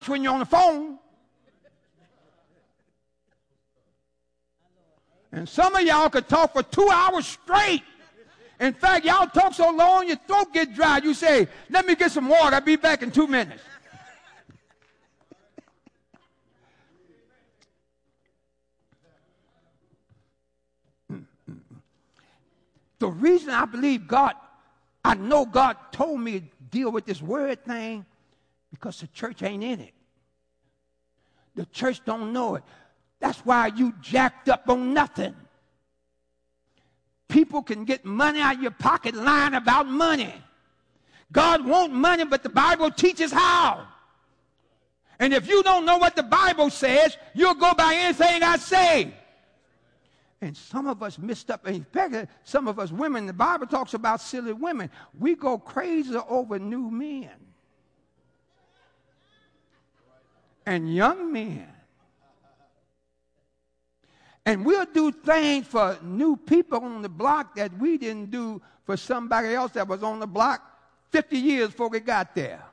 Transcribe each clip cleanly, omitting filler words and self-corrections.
when you're on the phone. And some of y'all could talk for 2 hours straight. In fact, y'all talk so long your throat gets dry. You say, let me get some water. I'll be back in 2 minutes. The reason I believe God, I know God told me to deal with this word thing, because the church ain't in it. The church don't know it. That's why you jacked up on nothing. People can get money out of your pocket lying about money. God wants money, but the Bible teaches how. And if you don't know what the Bible says, you'll go by anything I say. And some of us messed up, in fact, some of us women, the Bible talks about silly women. We go crazy over new men and young men. And we'll do things for new people on the block that we didn't do for somebody else that was on the block 50 years before we got there.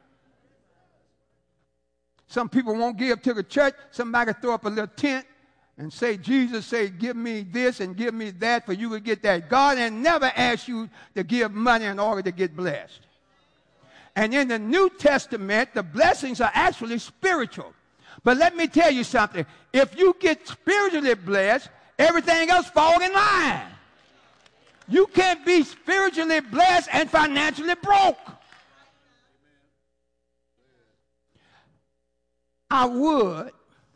Some people won't give to the church. Somebody throw up a little tent and say, Jesus say, give me this and give me that for you to get that. God has never asked you to give money in order to get blessed. And in the New Testament, the blessings are actually spiritual. But let me tell you something. If you get spiritually blessed, everything else falls in line. You can't be spiritually blessed and financially broke. I would.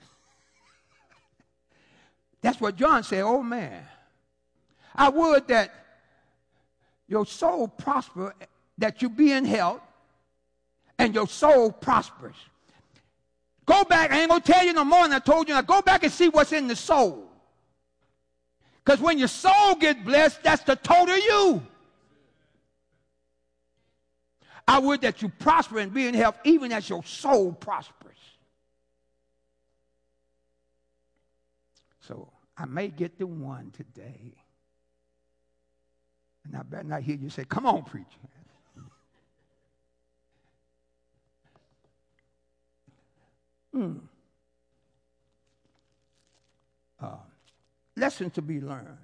That's what John said, oh man. I would that your soul prosper, that you be in health, and your soul prospers. Go back, I ain't going to tell you no more than I told you. Now go back and see what's in the soul. Because when your soul gets blessed, that's the total you. I would that you prosper and be in health even as your soul prospers. So I may get the one today. And I better not hear you say, come on, preacher. Lesson to be learned.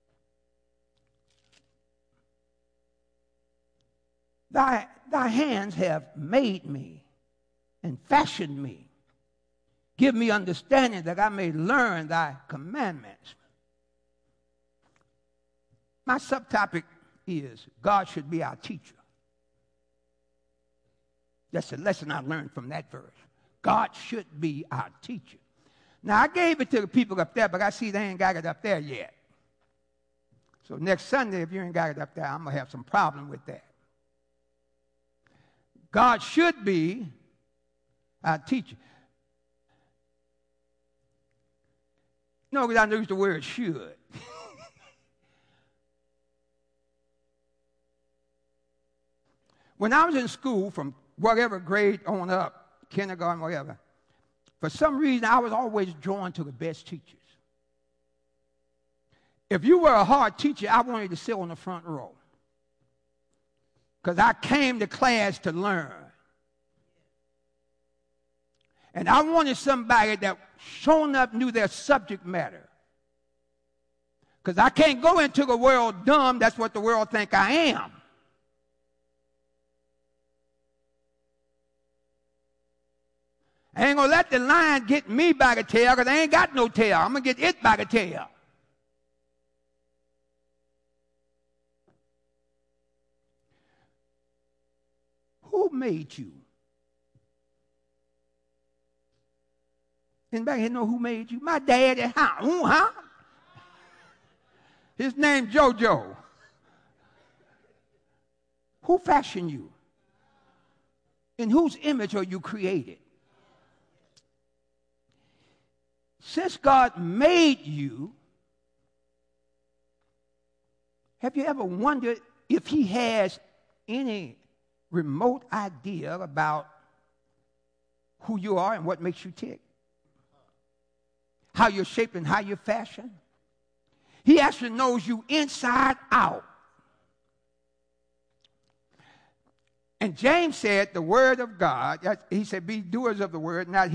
Thy hands have made me and fashioned me. Give me understanding that I may learn thy commandments. My subtopic is God should be our teacher. That's the lesson I learned from that verse. God should be our teacher. Now, I gave it to the people up there, but I see they ain't got it up there yet. So next Sunday, if you ain't got it up there, I'm going to have some problem with that. God should be our teacher. No, because I use the word should. When I was in school, from whatever grade on up, kindergarten, whatever, for some reason, I was always drawn to the best teachers. If you were a hard teacher, I wanted to sit on the front row. Because I came to class to learn. And I wanted somebody that shown up knew their subject matter. Because I can't go into the world dumb. That's what the world think I am. I ain't going to let the lion get me by the tail because I ain't got no tail. I'm going to get it by the tail. Who made you? Anybody here know who made you? My daddy. Huh? His name JoJo. Who fashioned you? In whose image are you created? Since God made you, have you ever wondered if he has any remote idea about who you are and what makes you tick? How you're shaped and how you're fashioned? He actually knows you inside out. And James said the word of God, he said, be doers of the word, not